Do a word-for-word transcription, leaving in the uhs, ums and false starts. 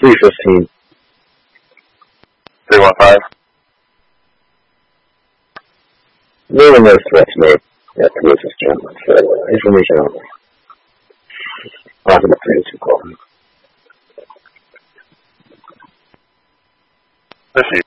three fifteen. three one five. There were no threats made at police gentlemen, so uh, information only. Positive things to call. Proceed.